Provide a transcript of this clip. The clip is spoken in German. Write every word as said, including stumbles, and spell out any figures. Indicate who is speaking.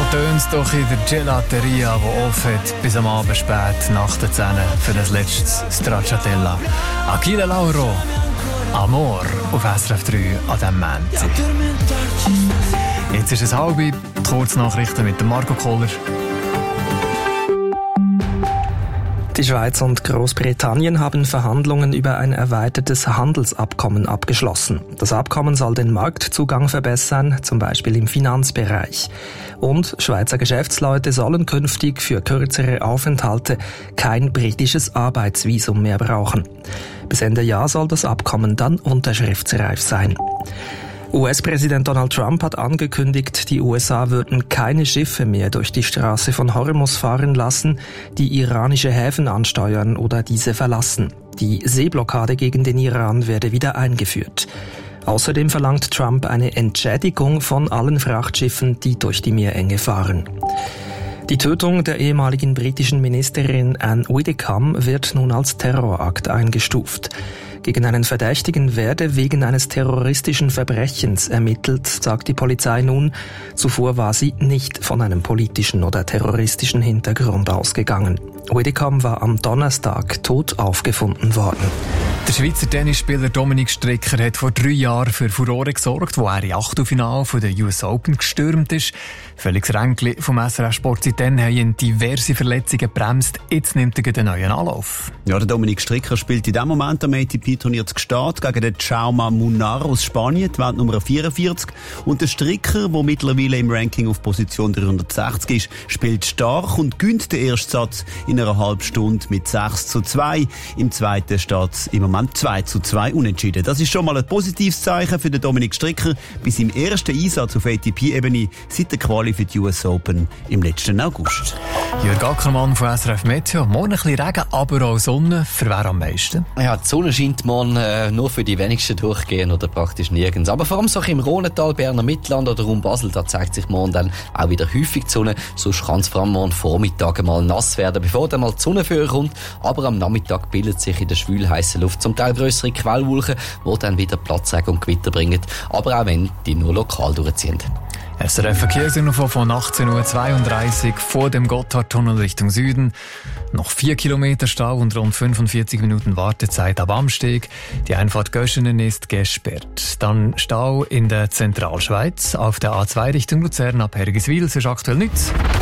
Speaker 1: tönt's doch in der Gelateria, die offen hat, bis am Abend spät, nach der Zähne, für das letzte Stracciatella. Achille Lauro, Amor auf S R F drei an diesem Montag. Jetzt ist es halb, die Kurznachrichten mit Marco Kohler.
Speaker 2: Die Schweiz und Großbritannien haben Verhandlungen über ein erweitertes Handelsabkommen abgeschlossen. Das Abkommen soll den Marktzugang verbessern, zum Beispiel im Finanzbereich. Und Schweizer Geschäftsleute sollen künftig für kürzere Aufenthalte kein britisches Arbeitsvisum mehr brauchen. Bis Ende Jahr soll das Abkommen dann unterschriftsreif sein. U S-Präsident Donald Trump hat angekündigt, die U S A würden keine Schiffe mehr durch die Straße von Hormuz fahren lassen, die iranische Häfen ansteuern oder diese verlassen. Die Seeblockade gegen den Iran werde wieder eingeführt. Außerdem verlangt Trump eine Entschädigung von allen Frachtschiffen, die durch die Meerenge fahren. Die Tötung der ehemaligen britischen Ministerin Anne Widdecombe wird nun als Terrorakt eingestuft. Gegen einen Verdächtigen werde wegen eines terroristischen Verbrechens ermittelt, sagt die Polizei nun. Zuvor war sie nicht von einem politischen oder terroristischen Hintergrund ausgegangen. Widdecombe war am Donnerstag tot aufgefunden worden.
Speaker 1: Der Schweizer Tennisspieler Dominik Stricker hat vor drei Jahren für Furore gesorgt, wo er im Achtelfinale der U S Open gestürmt ist. Felix Ränkli vom S R F Sport seitdem haben ihn diverse Verletzungen gebremst. Jetzt nimmt er den neuen Anlauf.
Speaker 3: Ja, der Dominik Stricker spielt in diesem Moment am A T P-Turnier zu Gstaad gegen den Jaume Munar aus Spanien, die Weltnummer vierundvierzig. Und der Stricker, der mittlerweile im Ranking auf Position dreihundertsechzig ist, spielt stark und gewinnt den ersten Satz in einer halben Stunde mit sechs zu zwei. Im zweiten steht es im Moment zwei zu zwei unentschieden. Das ist schon mal ein positives Zeichen für den Dominik Stricker bei seinem ersten Einsatz auf A T P-Ebene seit der Quali für die U S Open im letzten August.
Speaker 1: Jörg Ackermann von S R F Meteo. Morgen ein bisschen Regen, aber auch Sonne. Für wer am meisten?
Speaker 4: Ja, die Sonne scheint morgen äh, nur für die wenigsten durchgehen oder praktisch nirgends. Aber vor allem so im Rhonental, Berner Mittelland oder um Basel, da zeigt sich morgen dann auch wieder häufig die Sonne. Sonst kann es vor allem morgen Vormittag mal nass werden, bevor dann mal die Sonne für kommt. Aber am Nachmittag bildet sich in der schwül-heissen Luft zum Teil grössere Quellwolken, die dann wieder Platzregen und Gewitter bringen. Aber auch wenn die nur lokal durchziehen.
Speaker 1: S R F Verkehrsinfo von achtzehn Uhr zweiunddreißig vor dem Gotthardtunnel Richtung Süden. Noch vier Kilometer Stau und rund fünfundvierzig Minuten Wartezeit ab Amsteg. Die Einfahrt Göschenen ist gesperrt. Dann Stau in der Zentralschweiz auf der A zwei Richtung Luzern ab Hergiswil. Das ist aktuell nichts.